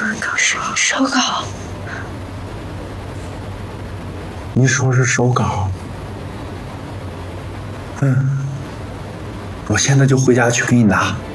手稿。 你说是手稿？我现在就回家去给你拿。